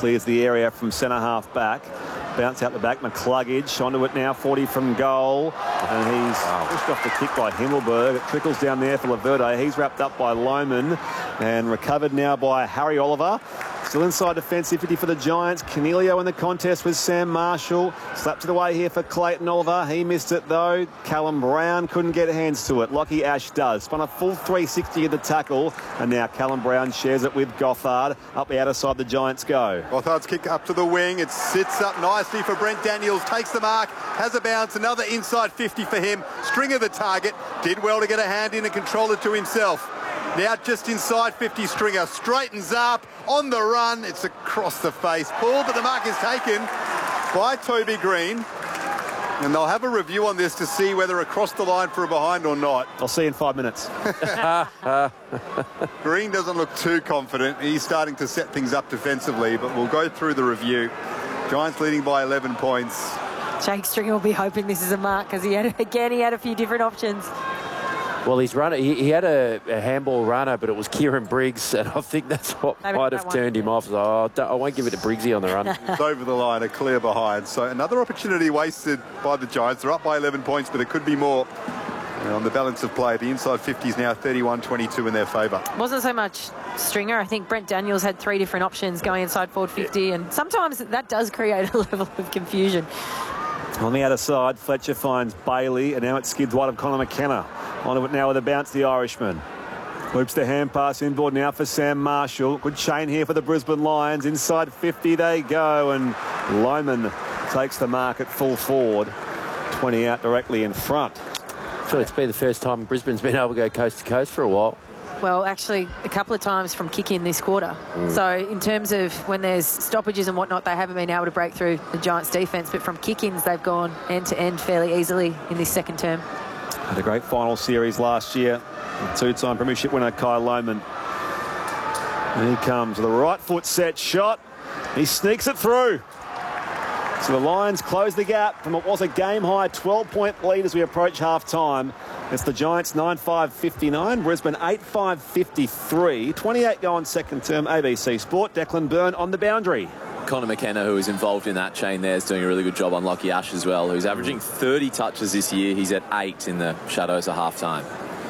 clears the area from centre half back. Bounce out the back, McCluggage onto it now, 40 from goal. And he's pushed off the kick by Himmelberg. It trickles down there for Laverde. He's wrapped up by Lohmann and recovered now by Harry Oliver. Still inside defence, 50 for the Giants. Canelio in the contest with Sam Marshall. Slapped it away here for Clayton Oliver. He missed it though. Callum Brown couldn't get hands to it. Lockie Ash does. Spun a full 360 of the tackle. And now Callum Brown shares it with Gothard. Up the outer side, the Giants go. Gothard's kick up to the wing. It sits up nicely for Brent Daniels. Takes the mark. Has a bounce. Another inside 50 for him. Stringer the target. Did well to get a hand in and control it to himself. Now just inside 50, Stringer straightens up, on the run, it's across the face, pulled, but the mark is taken by Toby Green. And they'll have a review on this to see whether across the line for a behind or not. I'll see you in 5 minutes. Green doesn't look too confident. He's starting to set things up defensively, but we'll go through the review. Giants leading by 11 points. Jake Stringer will be hoping this is a mark because he had a few different options. Well, his runner, he had a handball runner, but it was Kieran Briggs, and I think that's what might have turned him off. So I won't give it to Briggsy on the run. It's over the line, a clear behind. So another opportunity wasted by the Giants. They're up by 11 points, but it could be more. And on the balance of play, the inside 50 is now 31-22 in their favour. Wasn't so much Stringer. I think Brent Daniels had 3 different options going inside forward 50, and sometimes that does create a level of confusion. On the outer side, Fletcher finds Bailey, and now it skids wide of Conor McKenna. Onto it now with a bounce, the Irishman. Loops the hand pass inboard now for Sam Marshall. Good chain here for the Brisbane Lions. Inside 50 they go, and Lohmann takes the mark at full forward. 20 out directly in front. So it's been the first time Brisbane's been able to go coast to coast for a while. Well, actually, a couple of times from kick-in this quarter. So in terms of when there's stoppages and whatnot, they haven't been able to break through the Giants' defence. But from kick-ins, they've gone end-to-end fairly easily in this second term. Had a great final series last year. Two-time premiership winner, Kai Lohmann. And he comes with a right foot set shot. He sneaks it through. So the Lions close the gap from what was a game-high 12-point lead as we approach half-time. It's the Giants 9-5-59, Brisbane 8-5-53. 28 go on second term, ABC Sport. Declan Byrne on the boundary. Conor McKenna, who is involved in that chain there, is doing a really good job on Lockie Ash as well, who's averaging 30 touches this year. He's at 8 in the shadows of half-time.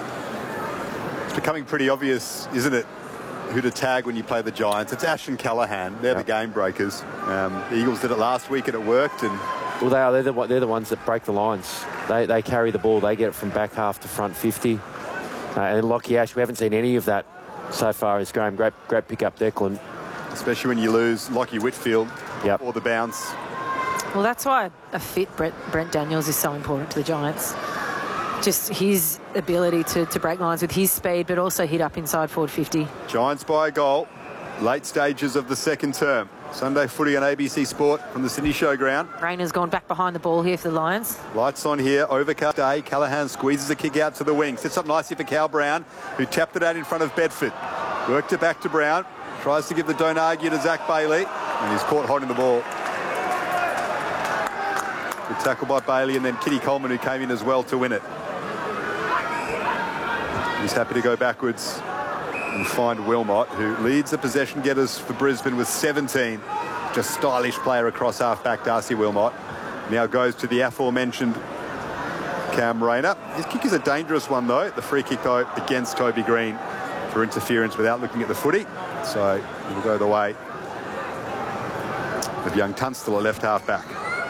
It's becoming pretty obvious, isn't it, who to tag when you play the Giants? It's Ash and Callaghan. They're the game breakers. The Eagles did it last week and it worked. And well, they are. They're the ones that break the lines. They carry the ball. They get it from back half to front 50. And Lockie Ash, we haven't seen any of that so far as Graham. Great pick up, Declan. Especially when you lose Lockie Whitfield or the bounce. Well, that's why a fit Brent Daniels is so important to the Giants. Just his ability to break lines with his speed, but also hit up inside forward 50. Giants by a goal. Late stages of the second term. Sunday footy on ABC Sport from the Sydney Showground. Rainer's gone back behind the ball here for the Lions. Lights on here, overcast day. Callaghan squeezes a kick out to the wing. Sits up nicely for Cal Brown, who tapped it out in front of Bedford. Worked it back to Brown. Tries to give the don't argue to Zach Bailey. And he's caught holding the ball. Good tackle by Bailey, and then Kitty Coleman, who came in as well to win it. He's happy to go backwards and find Wilmot, who leads the possession getters for Brisbane with 17. Just stylish player across half-back, Darcy Wilmot. Now goes to the aforementioned Cam Rayner. His kick is a dangerous one, though. The free kick, though, against Toby Green for interference without looking at the footy. So it'll go the way of young Tunstall, a left half-back.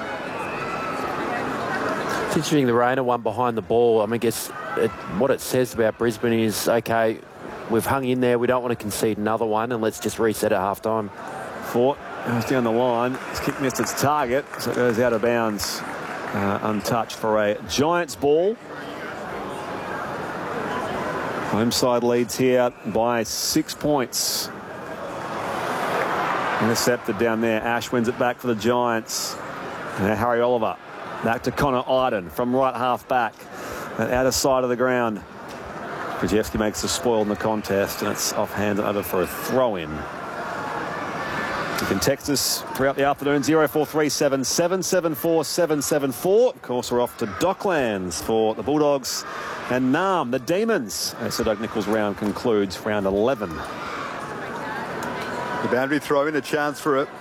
It's interesting, the Rayner one behind the ball. I mean, I guess what it says about Brisbane is, OK, we've hung in there. We don't want to concede another one, and let's just reset at half-time. Fort goes down the line. His kick missed its target, so it goes out of bounds, untouched for a Giants ball. Home side leads here by 6 points. Intercepted down there. Ash wins it back for the Giants. And now Harry Oliver. Back to Connor Iden from right half back. And outer side of the ground. Krzyzewski makes a spoil in the contest, and it's offhand and over for a throw-in. You can text us throughout the afternoon, 0437 774 774. Of course, we're off to Docklands for the Bulldogs and Narm, the Demons. As the Doug Nicholls round concludes round 11. The boundary throw in, a chance for a